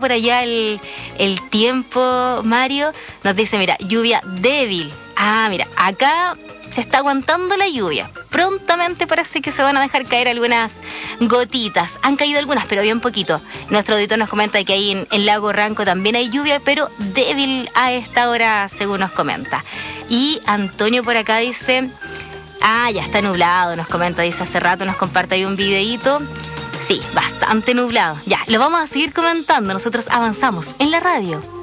por allá el tiempo, Mario? Nos dice, mira, lluvia débil. Ah, mira, acá se está aguantando la lluvia. Prontamente parece que se van a dejar caer algunas gotitas. Han caído algunas, pero bien poquito. Nuestro auditor nos comenta que ahí en Lago Ranco también hay lluvia, pero débil a esta hora, según nos comenta. Y Antonio por acá dice... Ah, ya está nublado, nos comenta, dice hace rato, nos comparte ahí un videíto. Sí, bastante nublado. Ya, lo vamos a seguir comentando. Nosotros avanzamos en la radio.